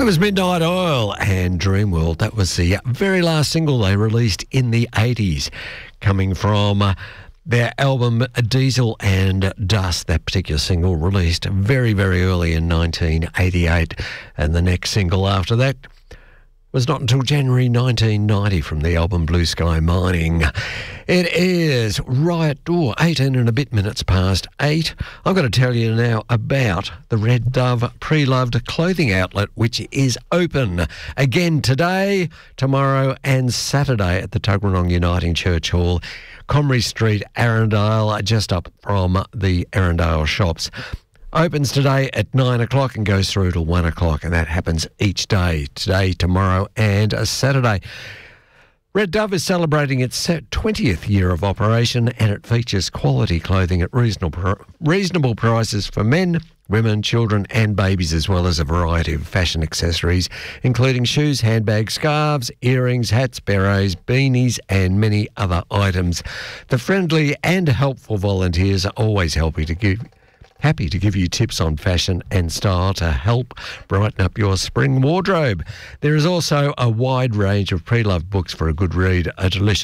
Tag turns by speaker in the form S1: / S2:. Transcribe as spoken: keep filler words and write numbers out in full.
S1: That was Midnight Oil and Dreamworld. That was the very last single they released in the eighties, coming from uh, their album Diesel and Dust. That particular single released very, very early in nineteen eighty-eight, and the next single after that was not until January nineteen ninety from the album Blue Sky Mining. It is right, oh, eighteen and a bit minutes past eight. I'm going to tell you now about the Red Dove Pre-Loved Clothing Outlet, which is open again today, tomorrow and Saturday at the Tuggeranong Uniting Church Hall, Comrie Street, Arundel, just up from the Arundel shops. Opens today at nine o'clock and goes through till one o'clock, and that happens each day, today, tomorrow and a Saturday. Red Dove is celebrating its twentieth year of operation, and it features quality clothing at reasonable reasonable prices for men, women, children and babies, as well as a variety of fashion accessories, including shoes, handbags, scarves, earrings, hats, berets, beanies and many other items. The friendly and helpful volunteers are always happy to give Happy to give you tips on fashion and style to help brighten up your spring wardrobe. There is also a wide range of pre-loved books for a good read, a delicious